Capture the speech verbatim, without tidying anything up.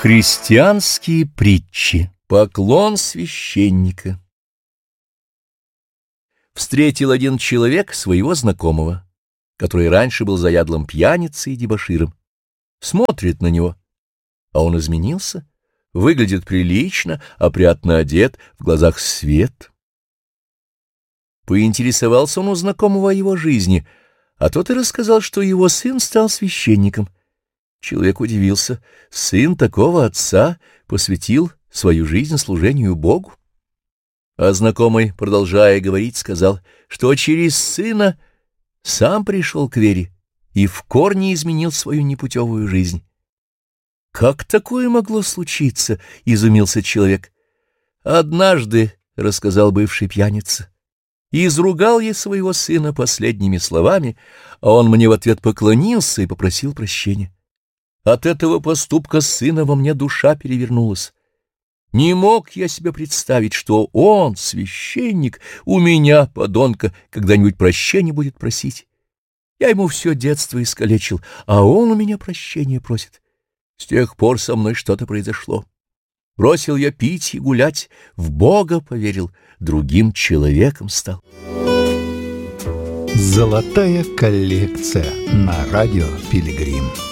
Христианские притчи. Поклон священника. Встретил один человек своего знакомого, который раньше был заядлым пьяницей и дебоширом. Смотрит на него, а он изменился, выглядит прилично, опрятно одет, в глазах свет. Поинтересовался он у знакомого о его жизни, а тот и рассказал, что его сын стал священником. Человек удивился. Сын такого отца посвятил свою жизнь служению Богу. А знакомый, продолжая говорить, сказал, что через сына сам пришел к вере и в корне изменил свою непутевую жизнь. «Как такое могло случиться?» — изумился человек. «Однажды, — рассказал бывший пьяница, — изругал я своего сына последними словами, а он мне в ответ поклонился и попросил прощения. От этого поступка сына во мне душа перевернулась. Не мог я себе представить, что он, священник, у меня, подонка, когда-нибудь прощения будет просить. Я ему все детство искалечил, а он у меня прощения просит. С тех пор со мной что-то произошло. Бросил я пить и гулять, в Бога поверил, другим человеком стал». Золотая коллекция на радио Пилигрим.